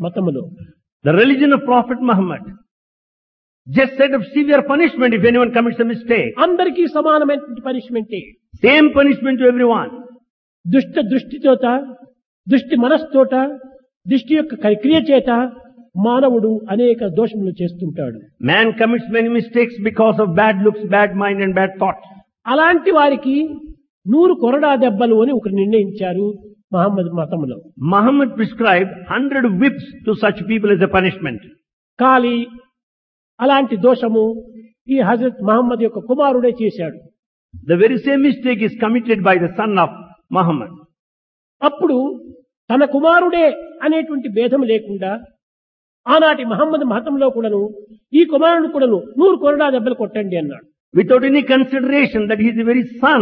మతములో. The religion of Prophet Muhammad just said of severe punishment if anyone commits a mistake. అందరికీ సమానమైనటువంటి పనిష్మెంటే. Same punishment to everyone. దృష్టితోట, దృష్టి మనస్తోట, దృష్టి యొక్క క్రియ చేత మానవుడు అనేక దోషములు చేస్తుంటాడు. Man commits many mistakes because of bad looks, bad mind and bad thoughts. అలాంటి వారికి 100 కొరడా దెబ్బలు అని ఒకరు నిర్ణయించారు Mohammed మతములో. Muhammad prescribed 100 whips to such people as a punishment. కానీ అలాంటి దోషము ఈ హజరత్ మహమ్మద్ యొక్క కుమారుడే చేశాడు. The very same mistake is committed by the son of Muhammad. అప్పుడు తన కుమారుడే అనేటువంటి భేదం లేకుండా ఆనాటి మహమ్మద్ మతంలో కూడాను ఈ కుమారుడు కూడాను 100 కొరడా దెబ్బలు కొట్టండి అన్నాడు. Without any consideration that he is the very son,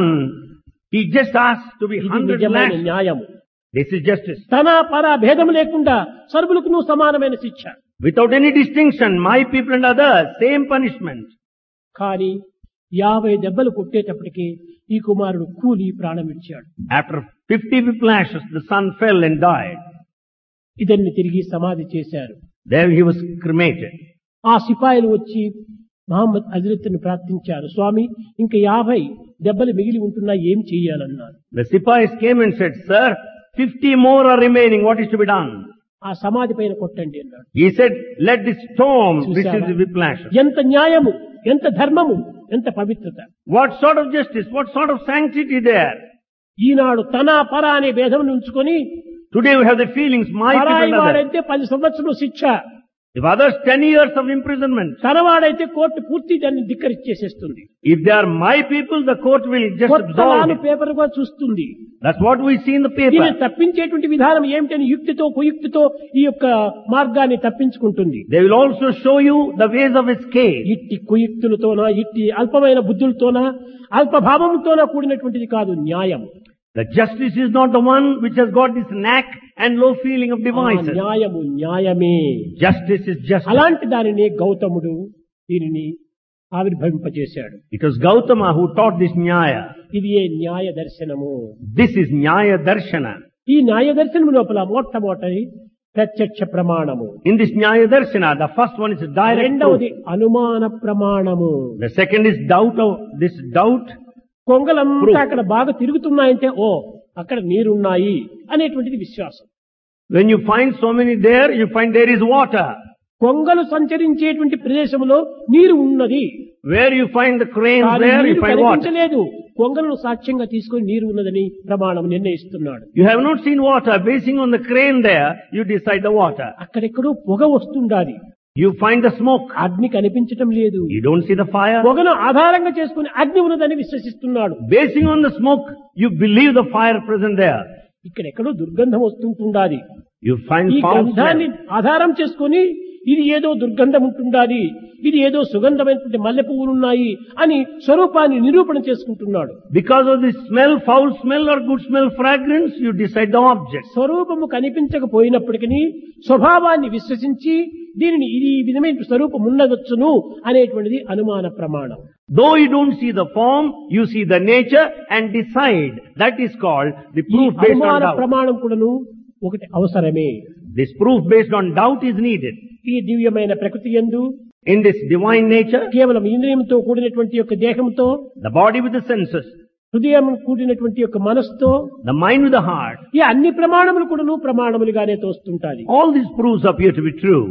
he just asked to be 100 నిజమైన lashed. న్యాయము. This is justice. తన పర భేదం లేకుండా సర్వులకు సమానమైన శిక్ష. Without any distinction, my people and others, same punishment. కానీ 50 దెబ్బలు కొట్టేటప్పటికి ఈ కుమారుడు కూలి ప్రాణం ఇచ్చాడు. After 50 whiplashes, the son fell and died. ఇతన్ని తిరిగి సమాధి చేశారు. There he was cremated. ఆ సిపాయిలు వచ్చి మహమ్మద్ హజరత్ను ప్రార్థించారు, స్వామి ఇంకా 50 దెబ్బలు మిగిలి ఉంటున్నా ఏం చెయ్యాలన్నారు. The Sipais came and said, Sir, 50 more are remaining. What is to be done? ఆ సమాధి పైన కొట్టండి అన్నాడు. He said, let this stone receive చూశావా? the whiplashes. ఎంత న్యాయము, ఎంత ధర్మము, ఎంత పవిత్రత. What sort of justice? What sort of sanctity there? ఈనాడు తన పర అనే భేదం ఉంచుకొని Today we have the feelings, my people పరాయి and others. వాడైతే 10 సంవత్సరాలు శిక్ష, If others, 10 years of imprisonment. తనవాడైతే court పూర్తి దాన్ని ధిక్కరించేసేస్తుంది. If they are my people, the court will just absolve కొత్తలాను it. Paper గా చూస్తుంది. That's what we see in the paper. దీన్ని తప్పించేటువంటి విధానం ఏమిటని యుక్తితో కుయుక్తితో ఈ యొక్క మార్గాన్ని తప్పించుకుంటుంది. They will also show you the ways of escape. ఇట్టి కుయుక్తులతోనా, ఇట్టి అల్పమైన బుద్ధులతోనా, అల్పభావంతోనా కూడినటువంటిది కాదు న్యాయం. The justice is not the one which has got this knack and low feeling of ఆ devices. న్యాయము న్యాయమే. Justice is justice. అలాంటి దానిని గౌతముడు దీనిని ఆవిర్భవింపజేశాడు. It was Gautama who taught this Nyaya. ఇది ఏ న్యాయ దర్శనము. This is Nyaya Darshana. ఈ న్యాయ దర్శనం లోపల మొట్టమొదటి ప్రత్యక్ష ప్రమాణము, In this Nyaya Darshana, the first one is direct రెండవది proof. అనుమాన ప్రమాణము. The second is doubt. కొంగలంతా Proof. అక్కడ బాగా తిరుగుతున్నాయంటే ఓ అక్కడ నీరున్నాయి అనేటువంటిది విశ్వాసం. When you find so many there, you find there is water. కొంగలు సంచరించేటువంటి ప్రదేశంలో నీరు ఉన్నది. Where you find the cranes కానీ there, you నీరు find water. కనిపించలేదు. కొంగలను సాక్ష్యంగా తీసుకొని నీరు ఉన్నదని ప్రమాణం నిర్ణయిస్తున్నాడు. You have not seen water. Basing on the crane there, you decide the water. అక్కడెక్కడో పొగ వస్తుండాలి. You find the smoke. అగ్ని కనిపించటం లేదు. You don't see the fire. పొగను ఆధారంగా చేసుకుని అగ్ని ఉన్నదని విశ్వసిస్తున్నాడు. Basing on the smoke, you believe the fire present there. ఇక్కడెక్కడో దుర్గంధం వస్తుంటుండాలి. You find ఈ foul గంధాన్ని smell. ఆధారం చేసుకుని ఇది ఏదో దుర్గంధం ఉంటుండాలి, ఇది ఏదో సుగంధమైనటువంటి మల్లె పువ్వులున్నాయి అని స్వరూపాన్ని నిరూపణ చేసుకుంటున్నాడు. Because of the smell, foul smell or good smell, fragrance, you decide the object. స్వరూపము కనిపించకపోయినప్పటికీ స్వభావాన్ని విశ్వసించి దీనిని ఇది ఈ విధమైన స్వరూపం ఉండవచ్చును అనేటువంటిది అనుమాన ప్రమాణం. Though you don't see the form, you see the nature and decide. That is called the ఈ proof based on అనుమాన doubt. ప్రమాణం కూడాను ఒకటి అవసరమే. This proof based on doubt is needed. ఈ దివ్యమైన ప్రకృతి యందు In this divine nature, కేవలం ఇంద్రియంతో కూడినటువంటి యొక్క దేహంతో, the body with the senses, హృదయం కూడినటువంటి యొక్క మనస్సుతో, the mind with the heart, ఈ అన్ని ప్రమాణములు కూడాను ప్రమాణములుగానే తోస్తుంటాయి. all these proofs appear to be true.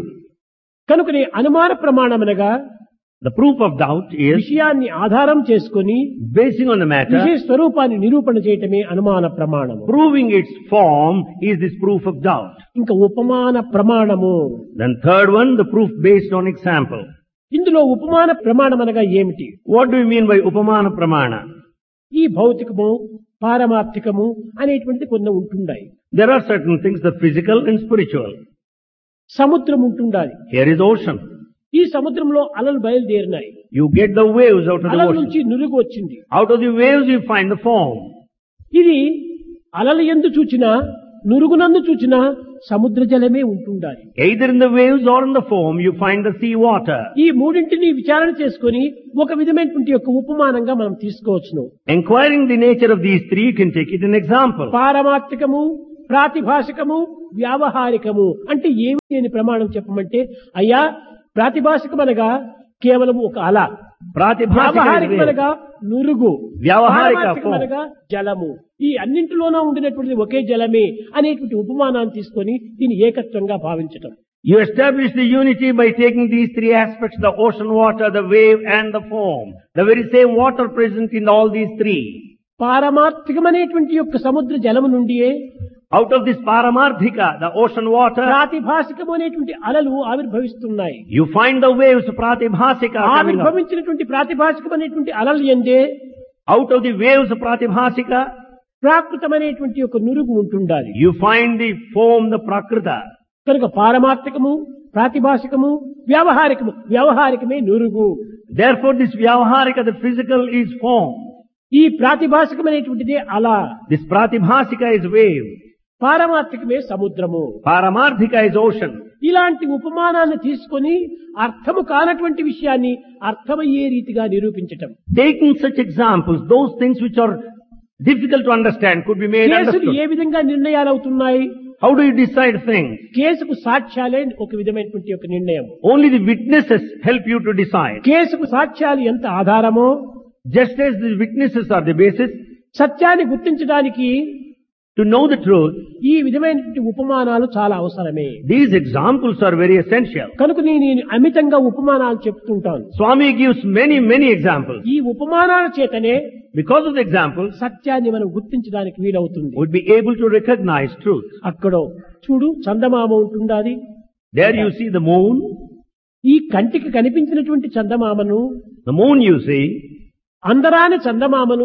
కనుకనే అనుమాన ప్రమాణమనగా The proof of doubt is విషయాన్ని ఆధారం చేసుకొని basing on the matter, విషయ స్వరూపాన్ని నిరూపణ చేయటమే అనుమాన ప్రమాణము. proving its form is this proof of doubt. ఇంకా ఉపమాన ప్రమాణము. Then third one, the proof based on example. ఇందులో ఉపమాన ప్రమాణం అనగా ఏమిటి? What do you mean by upamana pramana? ఈ భౌతికము పారమార్థికము అనేటువంటిది కొన్ని ఉంటుండాయి. There are certain things, the physical and spiritual. సముద్రం ఉంటుండాలి. Here is ocean. ఈ సముద్రంలో అలలు బయలుదేరినాయి. You get the waves out of the అలల ocean. నుంచి నురుగు వచ్చింది. Out of the waves you find the foam. ఇది అలల యందు చూచినా నురుగునందు చూచినా సముద్ర జలమే ఉంటుండాలి. Either in the waves or in the foam you find the sea water. ఈ మూడింటిని విచారణ చేసుకొని ఒక విధమైనటువంటి యొక్క ఉపమానంగా మనం తీసుకోవచ్చును. Enquiring the nature of these three, you can take it an example. పారమార్థికము, ప్రాతిభాషికము, వ్యావహారికము అంటే ఏమిటి అని ప్రమాణం చెప్పమంటే, అయ్యా ప్రాతిభాషికమనగా కేవలం ఒక అల, వ్యావహారికమనగా నురుగు, పారమార్థికమనగా జలము, ఈ అన్నింటిలోనూ ఉండినటువంటి ఒకే జలమే అనేటువంటి ఉపమానాన్ని తీసుకొని దీన్ని ఏకత్వంగా భావించటం. You establish the unity by taking these three aspects, the ocean water, the wave and the foam. The very same water present in all these three. పారమార్థికమైనటువంటి యొక్క సముద్ర జలము నుండియే Out of this paramarthika, the ocean water, ప్రాతిభాషికమైనటువంటి అలలు ఆవిర్భవిస్తున్నాయి. you find the waves pratibhasika coming up. ఆవిర్భవించినటువంటి ప్రాతిభాషికమైనటువంటి అలలు ఎందే Out of the waves pratibhasika, ప్రాకృతమైనటువంటి యొక్క నురుగు ఉంటుండాలి. you find the foam, the prakrita. కనుక పారమార్థికము, ప్రాతిభాషికము, వ్యవహారికమే నురుగు. Therefore this vyavaharika, the physical, is foam. ఈ ప్రాతిభాషికమైనటువంటిదే అల, This pratibhasika is wave. పారమార్థికమే సముద్రము. Paramarthika is ocean. ఇలాంటి ఉపమానాన్ని తీసుకొని అర్థము కానటువంటి విషయాన్ని అర్థమయ్యే రీతిగా నిరూపించటం. Taking such examples, those things which are difficult to understand could be made కేసులు understood. ఏ విధంగా నిర్ణయాలు అవుతున్నాయి? How do you decide things? కేసుకు సాక్ష్యాలే ఒక విధమైనటువంటి ఒక నిర్ణయం. Only the witnesses help you to decide. కేసుకు సాక్ష్యాలు ఎంత ఆధారమో, Just as the witnesses are the basis, సత్యాన్ని గుర్తించడానికి to know the truth, ఈ విధమైనటువంటి ఉపమానాలు చాలా అవసరమే. these examples are very essential. కనుక నేను అమితంగా ఉపమానాలు చెప్తుంటాను. Swami gives many examples. ఈ ఉపమానాల చేతనే Because of the examples, సత్యాన్ని మనం గుర్తించడానికి వీలవుతుంది. would be able to recognize truth. అక్కడ చూడు చందమామ ఉంటుండాది. There you see the moon. ఈ కంటికి కనిపించినటువంటి చందమామను, The moon you see, అందరాని చందమామను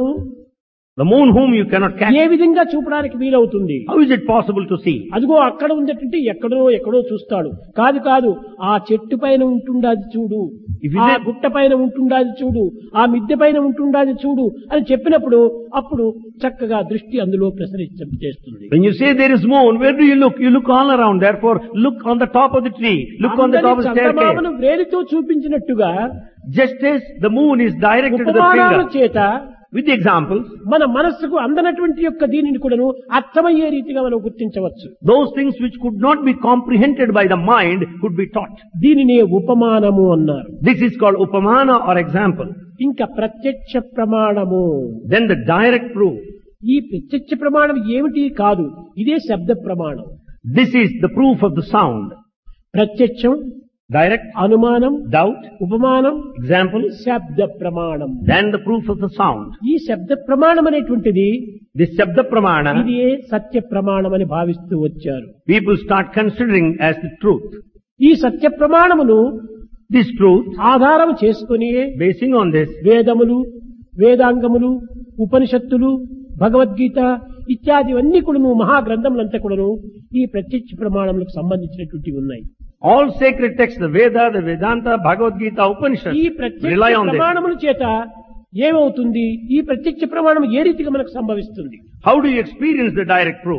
the moon whom you cannot catch. ఏ విధంగా చూపడానికి వీలవుతుంది? How is it possible to see? అదిగో అక్కడ ఉందంటే ఎక్కడో చూస్తాడు. కాదు ఆ చెట్టు పైన ఉంటుండాది చూడు, If you ఆ say- గుట్ట పైన ఉంటుండాది చూడు, ఆ మిద్దె పైన ఉంటుండాది చూడు అని చెప్పినప్పుడు అప్పుడు చక్కగా దృష్టి అందులో ప్రసరించేస్తుంది. When you say there is moon, where do you look? You look all around. Therefore, look on the top of the tree. Look on the top of the చందమామను staircase. వేలితో చూపించినట్టుగా Just as the moon is directed to the ఉపమానాల finger. చేత With the examples, మన మనస్సుకు అందనటువంటి యొక్క దీనిని కూడాను అర్థమయ్యే రీతిగా మనం గుర్తించవచ్చు. those things which could not be comprehended by the mind could be taught. దీనినే ఉపమానము అన్నారు. This is called upamana or example. ఇంకా ప్రత్యక్ష ప్రమాణము. Then the direct proof. ఈ ప్రత్యక్ష ప్రమాణం ఏమిటి కాదు, ఇదే శబ్ద ప్రమాణం. This is the proof of the sound. ప్రత్యక్షం, Direct, అనుమానం, doubt, ఉపమానం, example, శబ్ద ప్రమాణం. then the proof of the sound. ఈ శబ్ద ప్రమాణం అనేటువంటిది This Shabda Pramana, ఇదే సత్య ప్రమాణం అని భావిస్తూ వచ్చారు. people start considering as the truth. ఈ సత్య ప్రమాణమును This truth, ఆధారం చేసుకుని basing on this, వేదములు, వేదాంగములు, ఉపనిషత్తులు, భగవద్గీత ఇత్యాది అన్ని కూడాను మహాగ్రంథములంతా కూడాను ఈ ప్రత్యక్ష ప్రమాణములకు సంబంధించినటువంటివి ఉన్నాయి. all sacred texts, the Veda, the Vedanta, Bhagavad Gita, ఈ Upanishad, ప్రత్యక్ష rely on this. ప్రమాణముల చేత ఏమవుతుంది? ఈ ప్రత్యక్ష ప్రమాణం ఏ రీతిగా మనకు సంభవిస్తుంది? How do you experience the direct proof?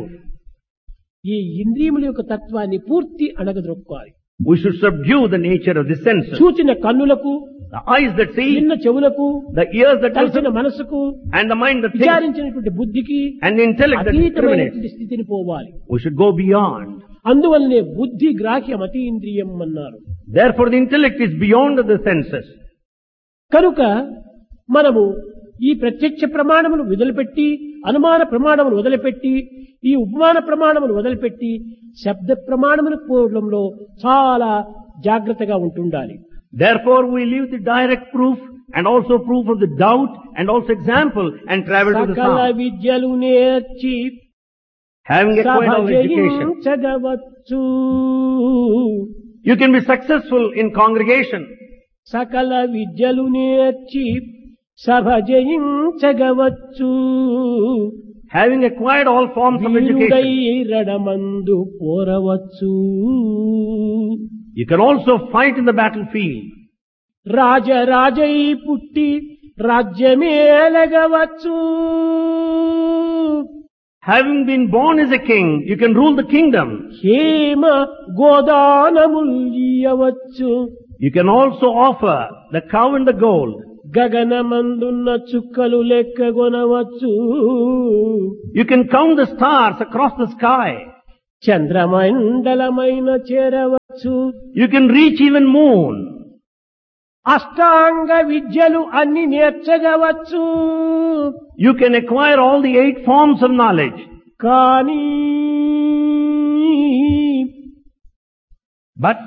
ఈ ఇంద్రియముల యొక్క తత్వాన్ని పూర్తి అణగద్రొక్కాలి. We should subdue the nature of the senses. చూచిన కన్నులకు, The eyes that see, విన్న చెవులకు, the ears that కలిసిన listen, మనసుకు, and the mind that thinks, విచారించినటువంటి బుద్ధికి and the intellect that discriminates. అతీతమైనటువంటి స్థితిని పోవాలి. We should go beyond. అందువల్లనే బుద్ధి గ్రాహ్యం అతీంద్రియం అన్నారు. Therefore the intellect is beyond the senses. కనుక మనము ఈ ప్రత్యక్ష ప్రమాణమును వదిలిపెట్టి, అనుమాన ప్రమాణమును వదిలిపెట్టి, ఈ ఉపమాన ప్రమాణమును వదిలిపెట్టి శబ్ద ప్రమాణమును పోవడంలో చాలా జాగ్రత్తగా ఉంటుండాలి. Therefore we leave the direct proof and also proof of the doubt and also example and travel to the సకల sound. విద్యలు నేర్చి Having acquired all education, సభజయించగవచ్చు. you can be successful in congregation. సకల విద్యలు నేర్చి సభజయించగవచ్చు. Having acquired all forms of వీరుడై education, రణమందు పోరవచ్చు. you can also fight in the battlefield. రాజరాజై పుట్టి రాజ్యమేలగవచ్చు. Having been born as a king, you can rule the kingdom. Hema గోదానముల్యవచ్చు. You can also offer the cow and the gold. గగనమందున్న చుక్కలు లెక్కగొనవచ్చు. You can count the stars across the sky. చంద్రమండలమైన చేరవచ్చు. You can reach even moon. అష్టాంగ విద్యలు అన్ని నేర్చగవచ్చు. You can acquire all the 8 forms of knowledge. కానీ But